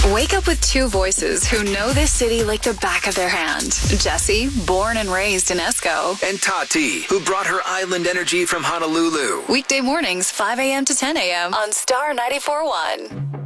Wake up with two voices who know this city like the back of their hand. Jesse, born and raised in Esco. And Tati, who brought her island energy from Honolulu. Weekday mornings, 5 a.m. to 10 a.m. on Star 94.1.